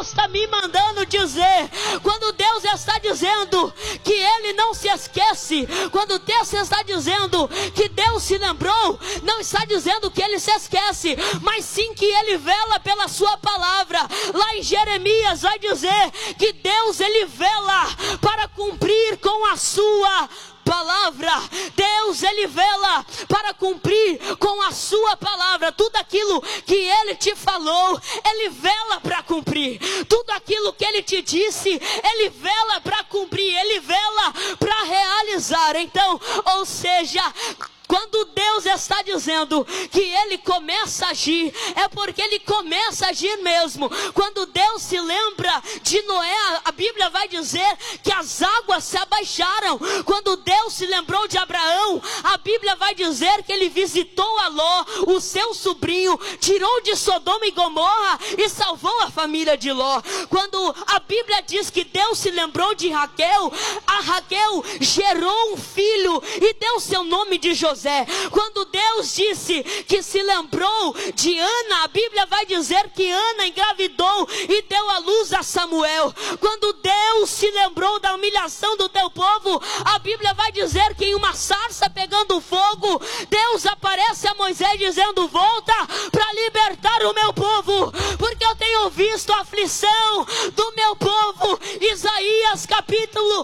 Deus está me mandando dizer, quando Deus está dizendo que Ele não se esquece, quando Deus está dizendo que Deus se lembrou, não está dizendo que Ele se esquece, mas sim que Ele vela pela sua palavra. Lá em Jeremias vai dizer que Deus, Ele vela para cumprir com a sua palavra. Deus, Ele vela para cumprir com a sua palavra. Tudo aquilo que Ele te falou, Ele vela para cumprir. Tudo aquilo que Ele te disse, Ele vela para cumprir, Ele vela para realizar. Então, ou seja, quando Deus está dizendo que Ele começa a agir, é porque Ele começa a agir mesmo. Quando Deus se lembra de Noé, a Bíblia vai dizer que as águas se abaixaram. Quando Deus se lembrou de Abraão, a Bíblia vai dizer que Ele visitou a Ló, o seu sobrinho, tirou de Sodoma e Gomorra e salvou a família de Ló. Quando a Bíblia diz que Deus se lembrou de Raquel, a Raquel gerou um filho e deu seu nome de José. Quando Deus disse que se lembrou de Ana, a Bíblia vai dizer que Ana engravidou e deu à luz a Samuel. Quando Deus se lembrou da humilhação do teu povo, a Bíblia vai dizer que em uma sarça pegando fogo, Deus aparece a Moisés dizendo: volta para libertar o meu povo, porque eu tenho visto a aflição do meu povo. Isaías capítulo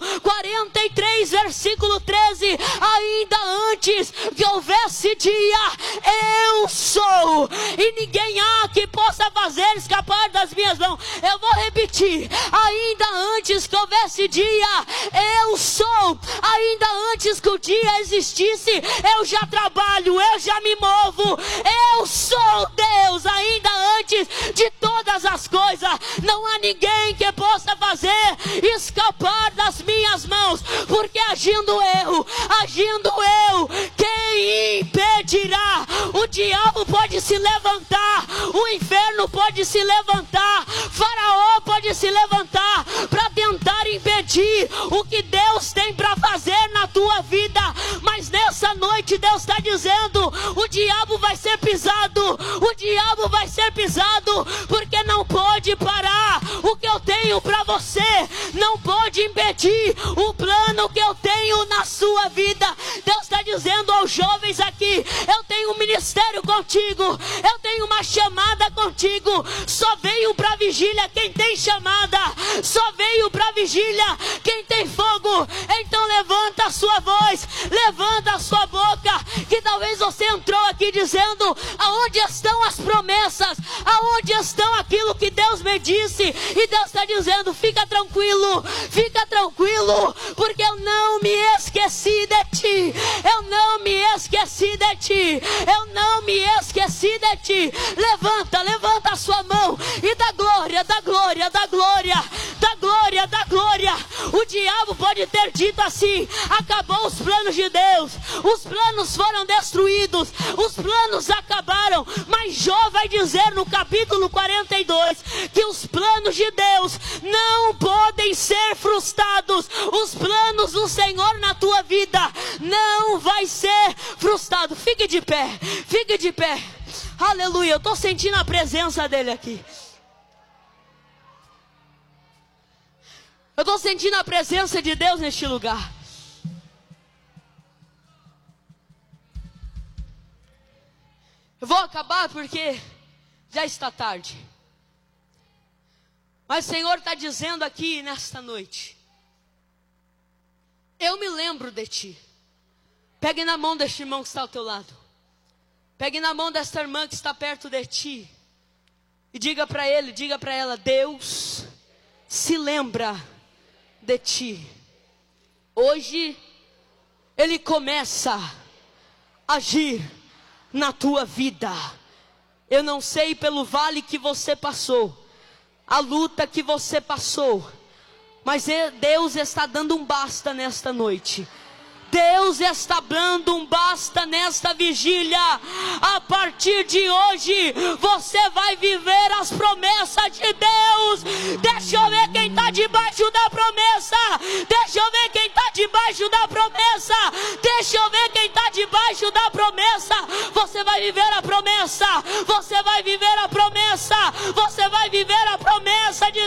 43 versículo 13: ainda antes que houvesse dia, eu sou, e ninguém há que possa fazer escapar das minhas mãos. Eu vou repetir: ainda antes que houvesse dia, eu sou. Ainda antes que o dia existisse, eu já trabalho, eu já me movo. Eu sou Deus. Ainda antes de todas as coisas, não há ninguém que possa fazer escapar das minhas mãos, porque agindo eu, quem impedirá? O diabo pode se levantar, o inferno pode se levantar, Faraó pode se levantar para tentar impedir o que Deus tem para fazer na tua vida. Mas nessa noite Deus está dizendo: o diabo vai ser pisado, o diabo vai ser pisado, porque não pode parar o que eu tenho para você, não pode impedir o plano que eu tenho na sua vida. Deus está dizendo aos jovens aqui: eu tenho um ministério contigo, eu tenho uma chamada contigo. Só veio para vigília quem tem chamada, só veio para vigília quem tem fogo. Então levanta a sua voz, levanta a sua boca, que talvez você entrou aqui dizendo: aonde estão as promessas, aonde estão aquilo que Deus me disse? E Deus está dizendo: fica tranquilo, porque eu não me esqueci de ti, eu não me esqueci de ti, eu não me esqueci de ti. Levanta a sua mão e dá glória, dá glória, dá glória, dá glória, dá glória. O diabo pode ter dito assim: acabou os planos de Deus, os planos foram destruídos, os planos acabaram. Mas Jó vai dizer no capítulo 42 que os planos de Deus não podem ser frustrados. Os planos do Senhor na tua vida não vai ser frustrado. Fique de pé, fique de pé. Aleluia, eu estou sentindo a presença dele aqui. Eu estou sentindo a presença de Deus neste lugar. Eu vou acabar porque já está tarde. Mas o Senhor está dizendo aqui nesta noite: eu me lembro de ti. Pegue na mão deste irmão que está ao teu lado. Pegue na mão desta irmã que está perto de ti. E diga para ele, diga para ela: Deus se lembra de ti. Hoje Ele começa a agir na tua vida. Eu não sei pelo vale que você passou, a luta que você passou, mas Deus está dando um basta nesta noite. Deus está dando um basta nesta vigília. A partir de hoje você vai viver as promessas de Deus. Deixa eu ver quem está debaixo da promessa. Deixa eu ver quem está debaixo da promessa. Deixa eu ver quem está debaixo da promessa. Você vai viver a promessa. Você vai viver a promessa. Você vai viver a promessa de